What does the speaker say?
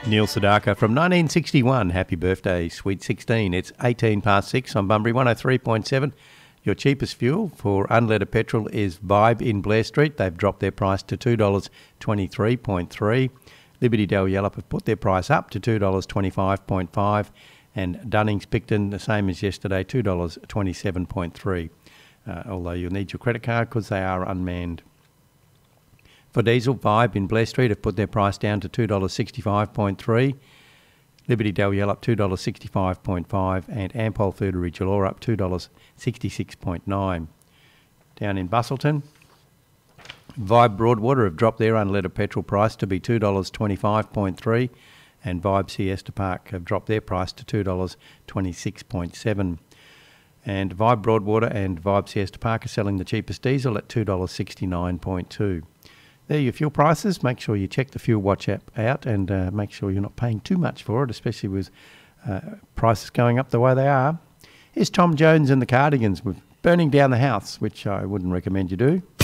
Neil Sedaka from 1961. Happy birthday, Sweet 16. It's 18 past 6 on Bunbury 103.7. Your cheapest fuel for unleaded petrol is Vibe in Blair Street. They've dropped their price to $2.23.3. Liberty Del Yallop have put their price up to $2.25.5. And Dunnings Picton, the same as yesterday, $2.27.3. Although you'll need your credit card because they are unmanned. For diesel, Vibe in Blair Street have put their price down to $2.65.3. Liberty Del Yallop $2.65.5 and Ampol Foodary Jalora up $2.66.9. Down in Busselton, Vibe Broadwater have dropped their unleaded petrol price to be $2.25.3 and Vibe Siesta Park have dropped their price to $2.26.7. And Vibe Broadwater and Vibe Siesta Park are selling the cheapest diesel at $2.69.2. There are your fuel prices. Make sure you check the Fuel Watch app out and make sure you're not paying too much for it, especially with prices going up the way they are. Here's Tom Jones and the Cardigans with Burning Down the House, which I wouldn't recommend you do.